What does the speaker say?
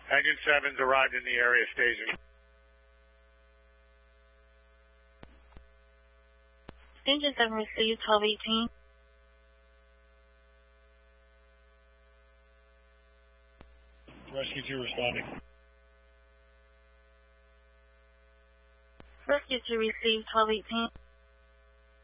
Engine 7's arrived in the area station. Engine 7 received 1218. Rescue 2 responding. Rescue 2 received 1218.